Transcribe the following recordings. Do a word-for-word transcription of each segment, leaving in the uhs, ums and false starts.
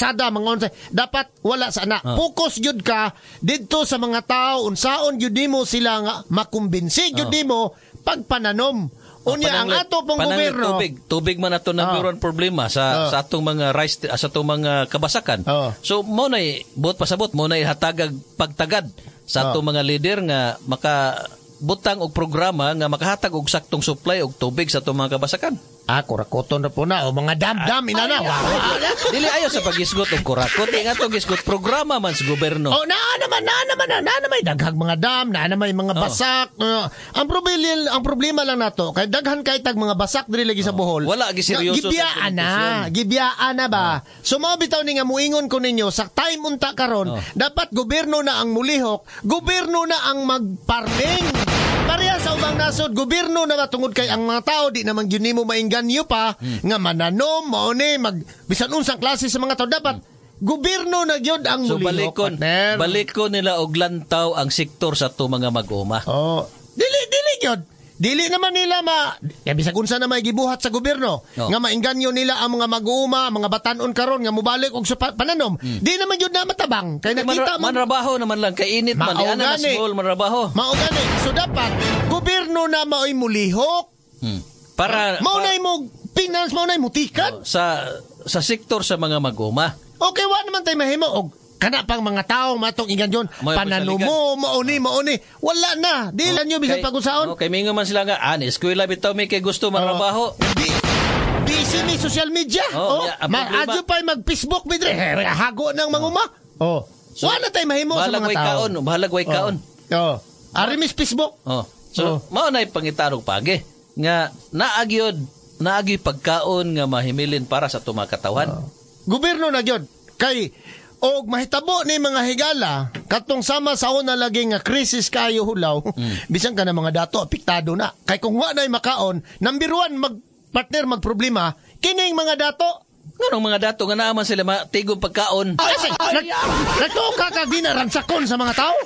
kalsada, mga unsay. Dapat wala sana. Oh. Focus jud ka didto sa mga tao unsaon jud nimo sila nga makumbinsi jud nimo pagpananom. Unya ang ato pong gobyerno. Tubig, tubig man ato number one problema sa oh. sa atong mga rice sa atong mga kabasakan. Oh. So mo nay buot pasabot mo nay hatagag pagtagad sa atong oh. mga leader nga maka butang og programa nga makahatag og saktong supply og tubig sa atong mga kabasakan. Ah, kurakoton na po na. O mga dam-dam, inana. Dili ayo sa pagisgot og kurakot. Nga itong gisgot, programa man sa gobyerno. O, naa naman, naa naman, naa naman. Daghang mga dam, naa naman mga basak. Oh. Uh, ang, problema, ang problema lang nato, kay daghan kay tag mga basak diri lagi sa Bohol. Wala, giseryoso. Gibiyaan na. Gibiyaan na ba? Oh. So, mga bitaw ni nga muingon ko ninyo, sa time unta karon, oh. dapat gobyerno na ang mulihok, gobyerno na ang magparming. Pareha sa ubang nasod, gobyerno na matungod kay ang mga tao, di naman yun mo mainganyo pa, hmm. nga mananom, mauni, mag, bisan unsang klase sa mga tao, dapat, hmm. gobyerno na yun ang so, mulihok, balikon, partner. balikon nila og lantaw ang sektor sa to mga mag-uma. Oh, dili, dili yun. Dili naman nila ma... Kaya bisag unsa na may gibuhat sa gobyerno. No. Nga mainganyo nila ang mga mag-uuma, mga batanon karon nga mubalik og pananom. Hmm. Di naman yun na matabang. Kaya nakita man... Manrabaho naman lang. Kay init man. Di ana na small manrabaho. Maugani. So dapat, gobyerno na mao'y mulihok. Hmm. Para... Maunay mo finance, maunay mo tikat. No, sa sa sektor sa mga mag-uuma. Okay, wa naman tayo mahimo. Og kana pang mga taong matong ingan yun, pananumo, mauni, mauni. Wala na. Di lang nyo bisang pag-usaon. Okay, mingo man sila nga, ah, ni eskwela bitaw may kay gusto manrabaho. Oh. Di, busy ni social media. Oh, oh. Ma-adyo pa mag-Facebook, bidre. Hago ng manguma. Oh. So, wala tayo mahimo sa mga tao. Kaon, bahalagway kaon. Oh. oh. Ari mis Facebook. Oh. So, oh. mao na ipangitarong pagi. Nga, naagyod, naagyoy pagkaon nga mahimilin para sa tumakatawhan. Oh. Gobyerno na gyud kay og mahitabo ni mga higala katong sama sa una lagi nga krisis kayo hulaw mm. bisan ka na mga dato apektado na kay kung wa nay makaon number one mag partner mag problema kining mga dato nganong mga dato nga naaman sila matigong pagkaon ay say nato ka ka dinaransakon sa mga tao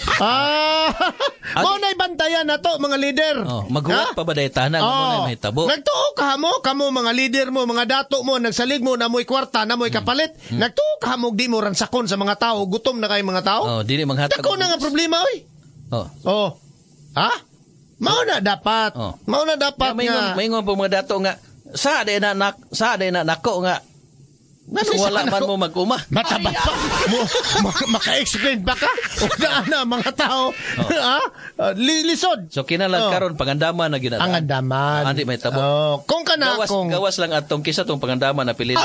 ah mo nay bantayan nato mga leader oh, maghuwat pa ba day tanan oh, mo nay mahitabo nagtuo ka mo kamo mga leader mo mga dato mo nagsalig mo na mo'y kwarta na mo'y kapalit mm. nagtuo ka mo di mo ransakon sa mga tao gutom na kay mga tao oh dili manghatag dako na nga problema oy oh oh ha mao na dapat oh. mao na dapat ya, nga maingon po mga dato nga sa day na nak sa day na nako nga Nano wala man mo mag-uma? Mataba pa. Mo, maka-explain ba ka? O na na mga tao. Oh. ha? Uh, lisod. So kinalag karon oh. pangandaman na ginadaan. Ang andaman. Andi may tabo. Oh. Kung kana gawas, kung... Gawas lang atong kisa tong pangandaman na pilido.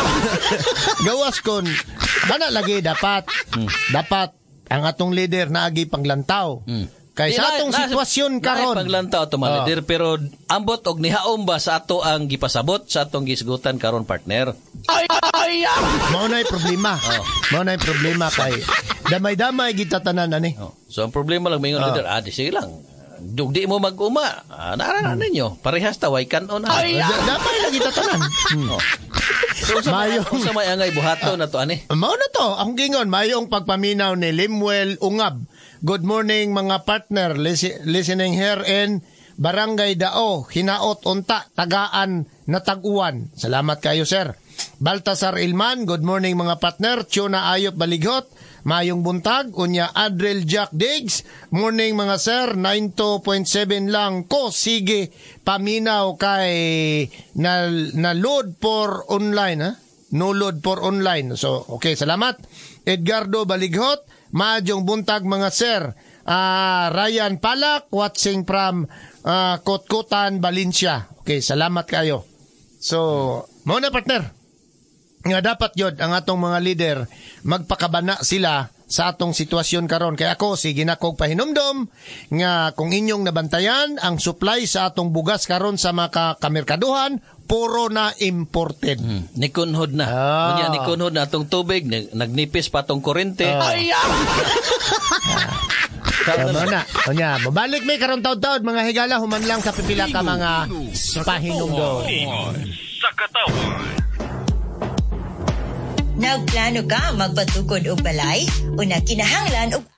Gawas kon. Bana lagi dapat. Hmm. Dapat ang atong leader na agi panglantaw. Hmm. Kay sa atong na, sitwasyon karon. Paglantaw ato mga leader oh. pero ambot og nihaom ba sa ato ang gipasabot sa atong gisgutan karon partner. Ay ay. Mao nay problema. Oh. Mao nay problema kay damay-damay gitatanan ani. Oh. So ang problema lang mingon oh. leader, ah di sige lang. Dugdi mo mag-uma. Ah, naaranan hmm. ninyo. Parehas ta way kanon. Ay damay lagi tatanan. hmm. oh. So sa mayong sa may angay buhaton uh, na to ani. Mao na to. Ang gingon mayong pagpaminaw ni Limuel Ungab. Good morning mga partner, Lisi- listening here in Barangay Dao, Hinaot Unta, Tagaan na Tag-uwan. Salamat kayo sir. Baltasar Ilman, good morning mga partner, Tiona Ayop Balighot, Mayong Buntag, Unya Adrel Jack Diggs, morning mga sir, ninety-two point seven lang ko, sige, paminaw kay na, na load for online, ha? No load for online. So, okay, salamat. Edgardo Balighot, Maayong buntag mga sir. Uh, Ryan Palak watching from uh, Kotkotan, Valencia. Okay, salamat kayo. So, mo na partner. Nga dapat yun ang atong mga leader magpakabana sila sa atong sitwasyon karon. Kaya ako sige na kog pahinumdom nga kung inyong nabantayan ang supply sa atong bugas karon sa mga kamerkaduhan puro na imported. Hmm. Nikunhod na. Oh. Kunya nikunhod na atong tubig, nagnipis pa atong kurente. Oh. Ay! Tama na. Kunya, mabalik may karon taud-taud mga higala human lang sa pipila ka mga pahinumdom. Sa katawan. Nagplano ka magpatukod og balay o nakinahanglan og